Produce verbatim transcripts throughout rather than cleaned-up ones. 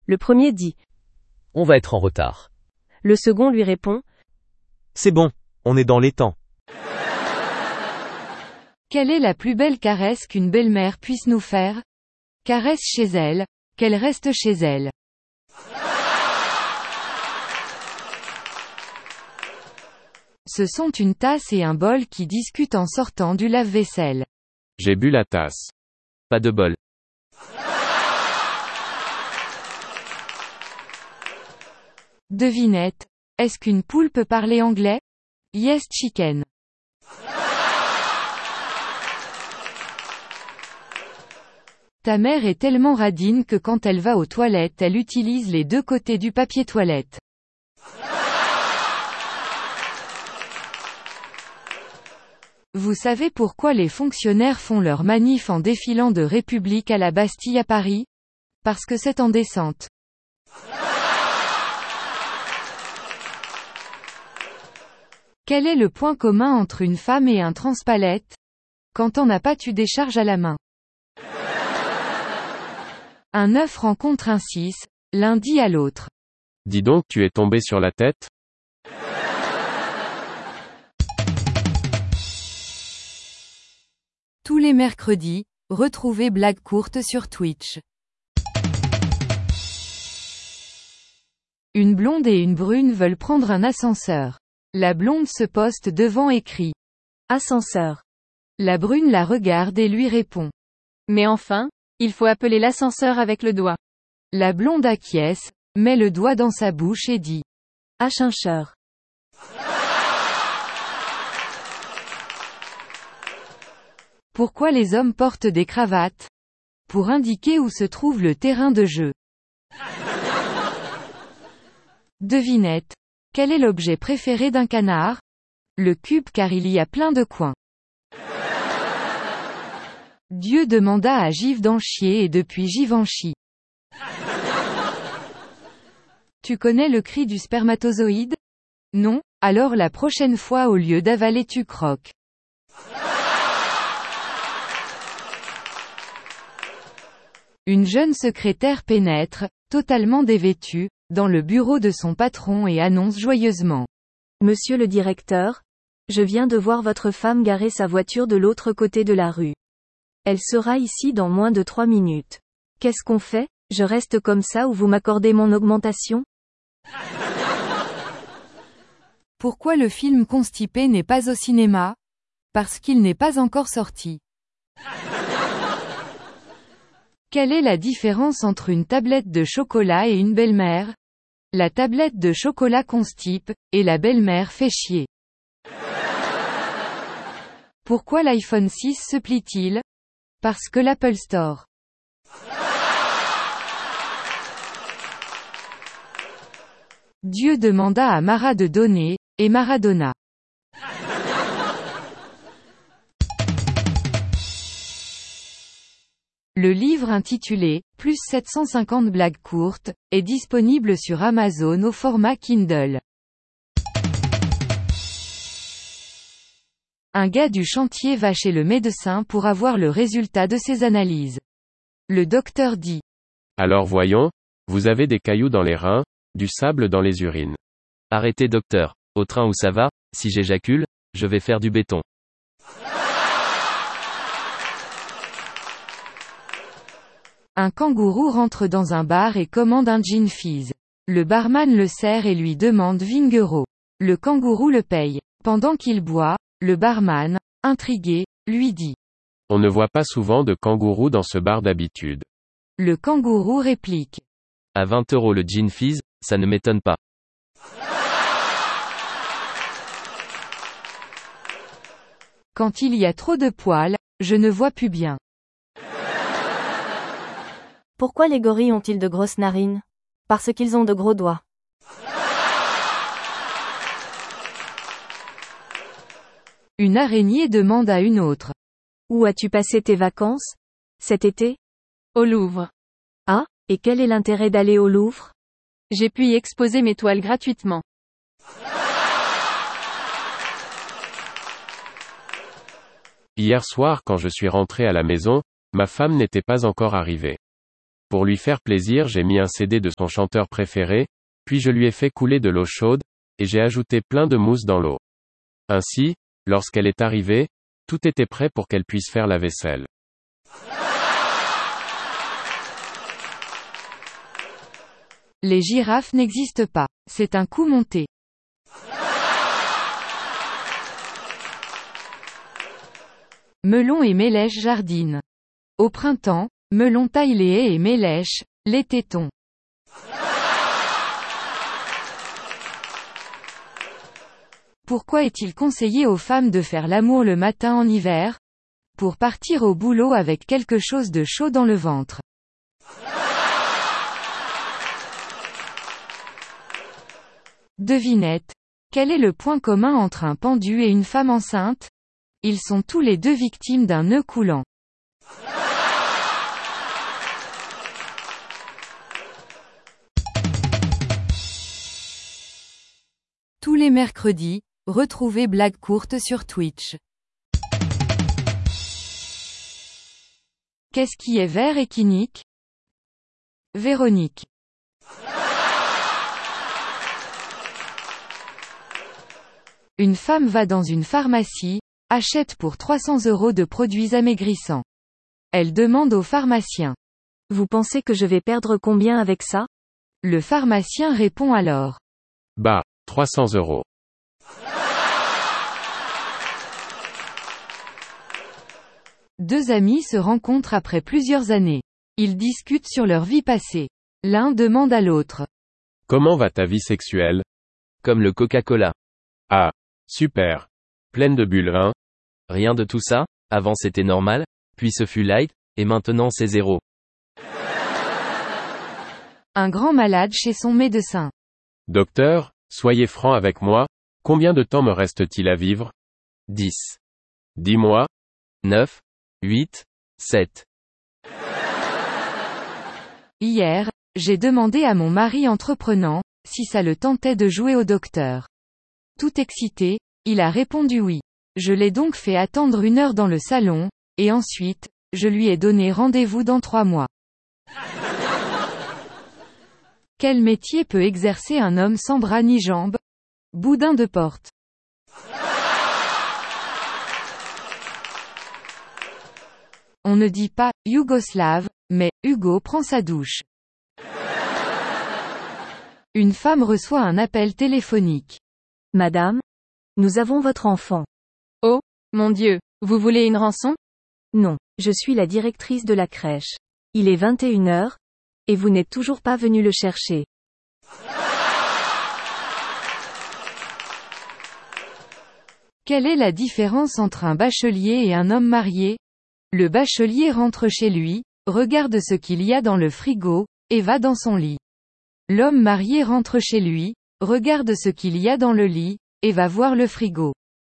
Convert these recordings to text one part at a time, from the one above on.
Le premier dit. On va être en retard. Le second lui répond. C'est bon, on est dans les temps. Quelle est la plus belle caresse qu'une belle-mère puisse nous faire? Caresse chez elle, qu'elle reste chez elle. Ce sont une tasse et un bol qui discutent en sortant du lave-vaisselle. J'ai bu la tasse. Pas de bol. Devinette. Est-ce qu'une poule peut parler anglais? Yes chicken. Ta mère est tellement radine que quand elle va aux toilettes elle utilise les deux côtés du papier toilette. Vous savez pourquoi les fonctionnaires font leur manif en défilant de République à la Bastille à Paris? Parce que c'est en descente. Quel est le point commun entre une femme et un transpalette? Quand on n'a pas tu décharges à la main. Un neuf rencontre un six, l'un dit à l'autre. Dis donc, tu es tombé sur la tête? Tous les mercredis, retrouvez Blague courte sur Twitch. Une blonde et une brune veulent prendre un ascenseur. La blonde se poste devant et crie. Ascenseur. La brune la regarde et lui répond. Mais enfin, il faut appeler l'ascenseur avec le doigt. La blonde acquiesce, met le doigt dans sa bouche et dit. Ascenseur. Pourquoi les hommes portent des cravates? Pour indiquer où se trouve le terrain de jeu. Devinette. Quel est l'objet préféré d'un canard? Le cube car il y a plein de coins. Dieu demanda à Givre d'en chier et depuis Givenchy. Tu connais le cri du spermatozoïde? Non? Alors la prochaine fois au lieu d'avaler tu croques. Une jeune secrétaire pénètre, totalement dévêtue, dans le bureau de son patron et annonce joyeusement. Monsieur le directeur, je viens de voir votre femme garer sa voiture de l'autre côté de la rue. Elle sera ici dans moins de trois minutes. Qu'est-ce qu'on fait? Je reste comme ça ou vous m'accordez mon augmentation? Pourquoi le film Constipé n'est pas au cinéma? Parce qu'il n'est pas encore sorti. Quelle est la différence entre une tablette de chocolat et une belle-mère? La tablette de chocolat constipe, et la belle-mère fait chier. Pourquoi l'iPhone six se plie-t-il? Parce que l'Apple Store. Dieu demanda à Mara de donner, et Mara donna. Le livre intitulé « Plus sept cent cinquante blagues courtes » est disponible sur Amazon au format Kindle. Un gars du chantier va chez le médecin pour avoir le résultat de ses analyses. Le docteur dit. Alors voyons, vous avez des cailloux dans les reins, du sable dans les urines. Arrêtez docteur, au train où ça va, si j'éjacule, je vais faire du béton. Un kangourou rentre dans un bar et commande un gin fizz. Le barman le sert et lui demande vingt euros. Le kangourou le paye. Pendant qu'il boit, le barman, intrigué, lui dit. On ne voit pas souvent de kangourous dans ce bar d'habitude. Le kangourou réplique. À vingt euros le gin fizz, ça ne m'étonne pas. Quand il y a trop de poils, je ne vois plus bien. Pourquoi les gorilles ont-ils de grosses narines? Parce qu'ils ont de gros doigts. Une araignée demande à une autre. Où as-tu passé tes vacances? Cet été? Au Louvre. Ah, et quel est l'intérêt d'aller au Louvre? J'ai pu y exposer mes toiles gratuitement. Hier soir quand je suis rentré à la maison, ma femme n'était pas encore arrivée. Pour lui faire plaisir, j'ai mis un C D de son chanteur préféré, puis je lui ai fait couler de l'eau chaude, et j'ai ajouté plein de mousse dans l'eau. Ainsi, lorsqu'elle est arrivée, tout était prêt pour qu'elle puisse faire la vaisselle. Les girafes n'existent pas. C'est un coup monté. Melon et Mélèche jardinent. Au printemps, Melon taille les haies et Mélèche, les tétons. Pourquoi est-il conseillé aux femmes de faire l'amour le matin en hiver? Pour partir au boulot avec quelque chose de chaud dans le ventre. Devinette. Quel est le point commun entre un pendu et une femme enceinte? Ils sont tous les deux victimes d'un nœud coulant. Tous les mercredis, retrouvez Blague courte sur Twitch. Qu'est-ce qui est vert et qui nique? Véronique. Une femme va dans une pharmacie, achète pour trois cents euros de produits amaigrissants. Elle demande au pharmacien. Vous pensez que je vais perdre combien avec ça? Le pharmacien répond alors. Bah, trois cents euros. Deux amis se rencontrent après plusieurs années. Ils discutent sur leur vie passée. L'un demande à l'autre. Comment va ta vie sexuelle? Comme le Coca-Cola. Ah, super. Pleine de bulles, hein? Rien de tout ça, avant c'était normal, puis ce fut light, et maintenant c'est zéro. Un grand malade chez son médecin. Docteur, soyez franc avec moi, combien de temps me reste-t-il à vivre? dix. Dis-moi. neuf. huit. sept. Hier, j'ai demandé à mon mari entreprenant, si ça le tentait de jouer au docteur. Tout excité, il a répondu oui. Je l'ai donc fait attendre une heure dans le salon, et ensuite, je lui ai donné rendez-vous dans trois mois. Quel métier peut exercer un homme sans bras ni jambes? Boudin de porte. On ne dit pas « yougoslave », mais « Hugo prend sa douche ». Une femme reçoit un appel téléphonique. Madame, nous avons votre enfant. Oh, mon Dieu, vous voulez une rançon? Non, je suis la directrice de la crèche. Il est vingt et une heures, et vous n'êtes toujours pas venu le chercher. Quelle est la différence entre un bachelier et un homme marié? Le bachelier rentre chez lui, regarde ce qu'il y a dans le frigo, et va dans son lit. L'homme marié rentre chez lui, regarde ce qu'il y a dans le lit, et va voir le frigo.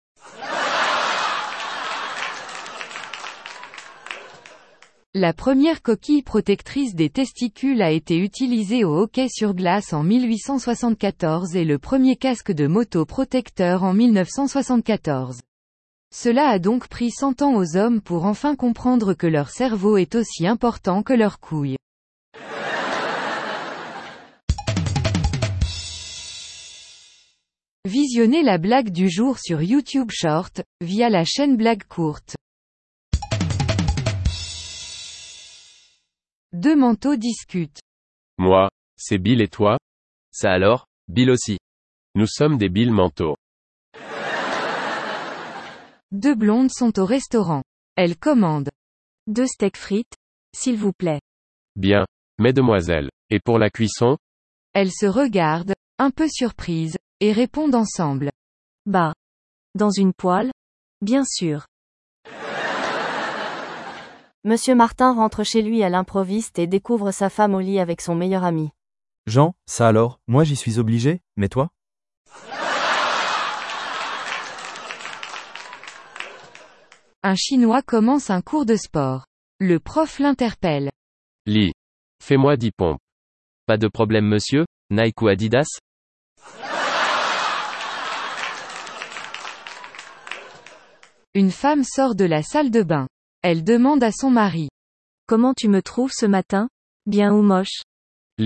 La première coquille protectrice des testicules a été utilisée au hockey sur glace en mille huit cent soixante-quatorze et le premier casque de moto protecteur en mille neuf cent soixante-quatorze. Cela a donc pris cent ans aux hommes pour enfin comprendre que leur cerveau est aussi important que leurs couilles. Visionnez la blague du jour sur YouTube Short, via la chaîne Blague courte. Deux manteaux discutent. Moi, c'est Bill et toi? Ça alors, Bill aussi. Nous sommes des Bill manteaux. Deux blondes sont au restaurant. Elles commandent. Deux steaks frites, s'il vous plaît. Bien, mesdemoiselles. Et pour la cuisson? Elles se regardent, un peu surprises, et répondent ensemble. Bah. Dans une poêle? Bien sûr. Monsieur Martin rentre chez lui à l'improviste et découvre sa femme au lit avec son meilleur ami. Jean, ça alors, moi j'y suis obligé, mais toi? Un Chinois commence un cours de sport. Le prof l'interpelle. Lee. Fais-moi dix pompes. Pas de problème monsieur, Nike ou Adidas? Une femme sort de la salle de bain. Elle demande à son mari. Comment tu me trouves ce matin? Bien ou moche?